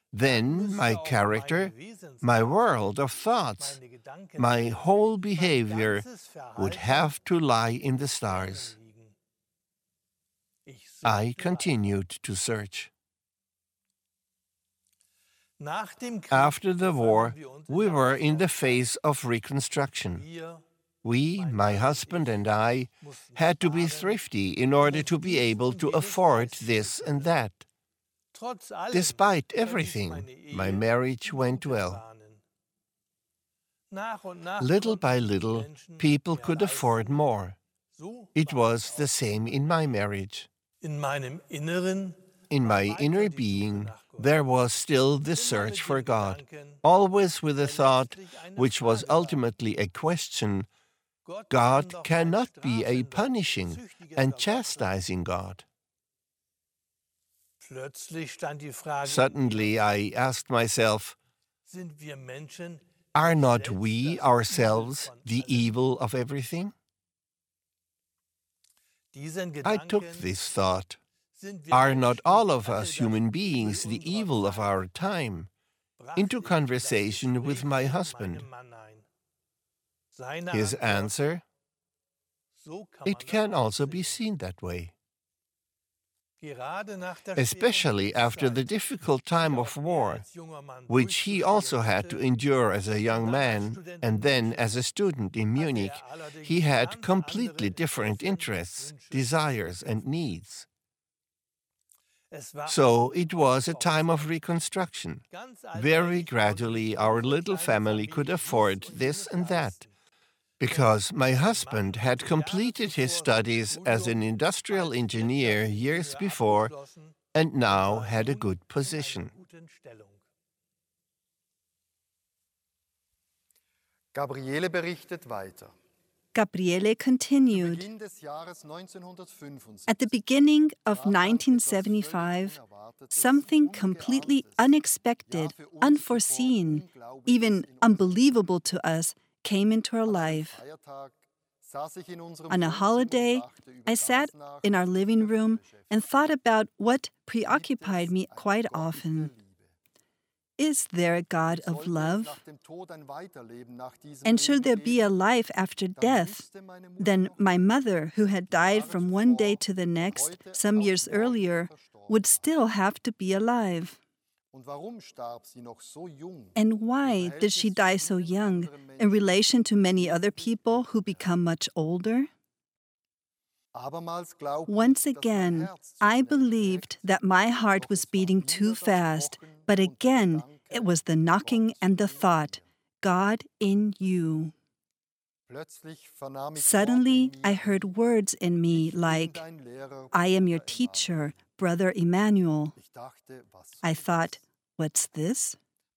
then my character, my world of thoughts, my whole behavior would have to lie in the stars. I continued to search. After the war, we were in the phase of reconstruction. We, my husband and I, had to be thrifty in order to be able to afford this and that. Despite everything, my marriage went well. Little by little, people could afford more. It was the same in my marriage. In my inner being, there was still the search for God, always with a thought, which was ultimately a question: God cannot be a punishing and chastising God. Suddenly I asked myself, are not we ourselves the evil of everything? I took this thought, are not all of us human beings the evil of our time, into conversation with my husband. His answer, it can also be seen that way. Especially after the difficult time of war, which he also had to endure as a young man and then as a student in Munich, he had completely different interests, desires, and needs. So it was a time of reconstruction. Very gradually, our little family could afford this and that, because my husband had completed his studies as an industrial engineer years before and now had a good position. Gabriele berichtet weiter. Gabriele continued. At the beginning of 1975, something completely unexpected, unforeseen, even unbelievable to us came into our life. On a holiday, I sat in our living room and thought about what preoccupied me quite often. Is there a God of love? And should there be a life after death? Then my mother, who had died from one day to the next some years earlier, would still have to be alive. And why did she die so young in relation to many other people who become much older? Once again, I believed that my heart was beating too fast, but again, it was the knocking and the thought, God in you. Suddenly, I heard words in me like, I am your teacher, Brother Emmanuel. I thought, what's this?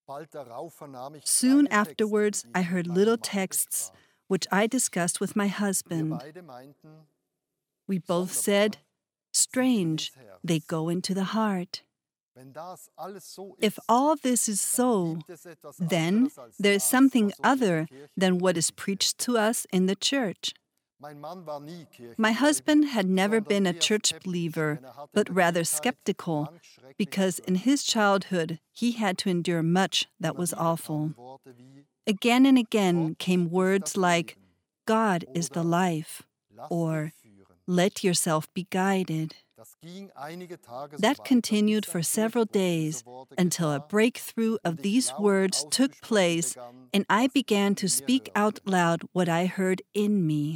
Soon afterwards, I heard little texts, which I discussed with my husband. We both said, strange, they go into the heart. If all this is so, then there is something other than what is preached to us in the church. My husband had never been a church believer, but rather skeptical, because in his childhood he had to endure much that was awful. Again and again came words like, God is the life, or let yourself be guided. That continued for several days until a breakthrough of these words took place and I began to speak out loud what I heard in me.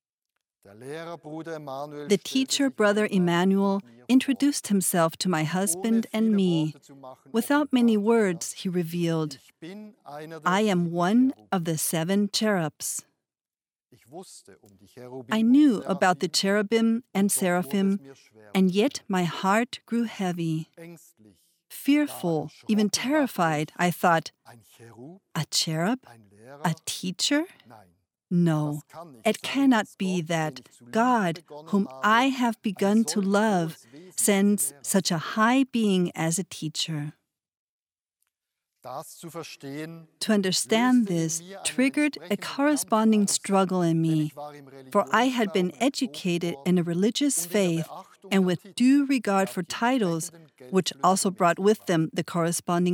The teacher, Brother Emmanuel, introduced himself to my husband and me. Without many words, he revealed, I am one of the 7 cherubs. I knew about the cherubim and seraphim, and yet my heart grew heavy. Fearful, even terrified, I thought, a cherub? A teacher? No, it cannot be that God, whom I have begun to love, sends such a high being as a teacher. To understand this triggered a corresponding struggle in me, for I had been educated in a religious faith and with due regard for titles, which also brought with them the corresponding